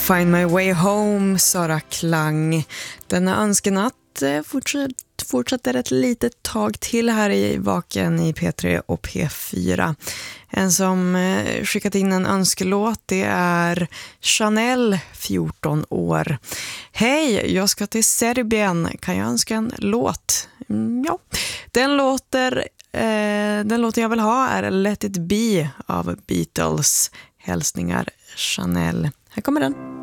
Find My Way Home, Sara Klang. Denna önskenatt fortsätter ett litet tag till här i Vaken i P3 och P4. En som skickat in en önskelåt, det är Chanel, 14 år. Hej, jag ska till Serbien. Kan jag önska en låt? Ja, den låten jag vill ha är Let It Be av Beatles. Hälsningar Chanel. Här kommer den.